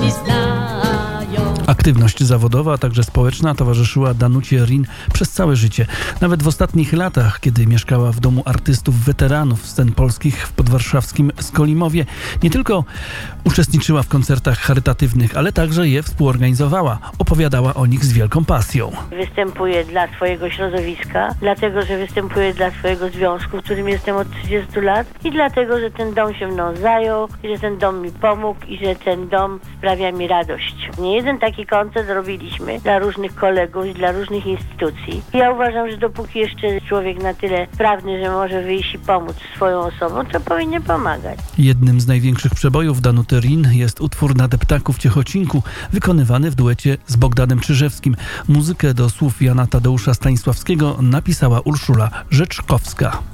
dzieci znają. Aktywność zawodowa, a także społeczna towarzyszyła Danucie Rin przez całe życie. Nawet w ostatnich latach, kiedy mieszkała w domu artystów weteranów scen polskich w podwarszawskim Skolimowie, nie tylko uczestniczyła w koncertach charytatywnych, ale także je współorganizowała. Opowiadała o nich z wielką pasją. Występuję dla swojego środowiska, dlatego, że występuję dla swojego związku, w którym jestem od 30 lat i dlatego, że ten dom się mną zajął i że ten dom mi pomógł i że ten dom sprawia mi radość. Nie jeden taki koncert robiliśmy dla różnych kolegów, dla różnych instytucji. Ja uważam, że dopóki jeszcze człowiek na tyle sprawny, że może wyjść i pomóc swoją osobą, to powinien pomagać. Jednym z największych przebojów Danuty Rin jest utwór Na deptaku w Ciechocinku, wykonywany w duecie z Bogdanem Czyżewskim. Muzykę do słów Jana Tadeusza Stanisławskiego napisała Urszula Rzeczkowska.